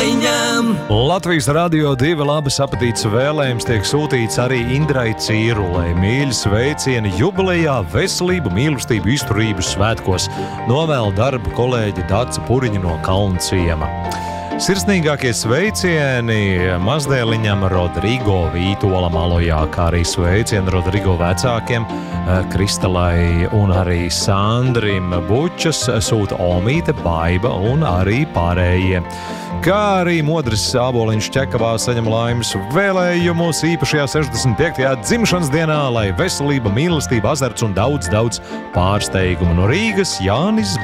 maiņām. Latvijas Radio 2 labas apetītes vēlējums tiek sūtīts arī Indrai Cīrulei. Mīļi sveicieni jubilejā, veselību, mīlestību, izturību svētkos. Novēl darba kolēģi Daca Puriņa no Kalnciema. Sirsnīgākie sveicieni mazdēliņam Rodrigo Vītola Malojā, kā arī sveicieni Rodrigo vecākiem Kristelai un arī Sandrim. Bučas sūta Omīte, Baiba un arī pārējie. Kā arī Modris Āboliņš Čekavā saņem laimes vēlējumus īpašajā 65. dzimšanas dienā, lai veselība, mīlestība, azarts un daudz pārsteigumu. No Rīgas Jānis